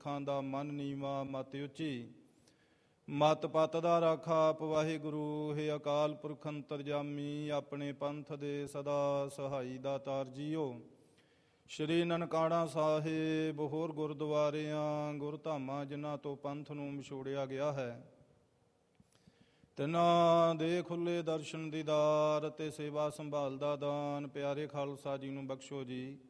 ਗੁਰਮੁਖਾਂ ਦਾ ਮਨ ਨੀਵਾ ਮਤ ਉੱਚੀ। ਮਤ ਪਤ ਦਾ ਰਾਖਾ ਆਪ ਵਾਹਿਗੁਰੂ, ਹੈ ਅਕਾਲ ਪੁਰਖ ਅੰਤਰਜਾਮੀ। ਆਪਣੇ ਪੰਥ ਦੇ ਸਦਾ ਸਹਾਈ ਦਾਤਾਰ ਜੀਓ। ਸ਼੍ਰੀ ਨਨਕਾਣਾ ਸਾਹਿਬ ਹੋਰ ਗੁਰਦੁਆਰਿਆਂ ਗੁਰਧਾਮਾਂ ਜਿਨ੍ਹਾਂ ਤੋਂ ਪੰਥ ਨੂੰ ਵਿਛੋੜਿਆ ਗਿਆ ਹੈ, ਤਿਨਾਂ ਦੇ ਖੁੱਲ੍ਹੇ ਦਰਸ਼ਨ ਦੀਦਾਰ ਅਤੇ ਸੇਵਾ ਸੰਭਾਲ ਦਾ ਦਾਨ ਪਿਆਰੇ ਖਾਲਸਾ ਜੀ ਨੂੰ ਬਖਸ਼ੋ ਜੀ।